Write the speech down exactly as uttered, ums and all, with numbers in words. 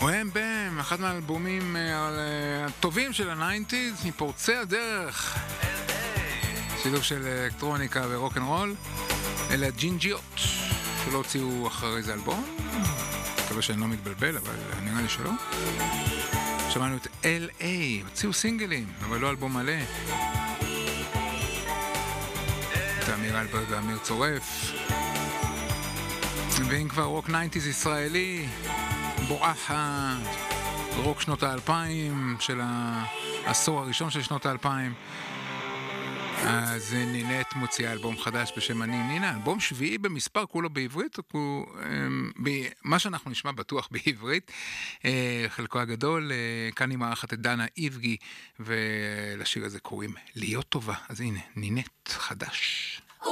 והם בם, אחד מהאלבומים הטובים של הניינטיז, מפורצי הדרך. שילוב של אלקטרוניקה ורוק'נ'רול. אלה הג'ינג'יות, שלא הוציאו אחרי זה אלבום. מקווה שאני לא מתבלבל, אבל נראה לי שלא. שמענו את אל איי, הוציאו סינגלים, אבל לא אלבום מלא. את אמיר אלברט ואמיר צורף. ואם כבר רוק ניינטיז ישראלי, בואכה רוק שנות האלפיים, של העשור הראשון של שנות האלפיים. אז נינט מוציאה אלבום חדש בשם אני נינה, אלבום שביעי במספר, כולו בעברית, מה שאנחנו נשמע בטוח בעברית, חלקו הגדול. כאן היא מארחת את דנה איבגי, ולשיר הזה קוראים להיות טובה. אז הנה, נינט חדש.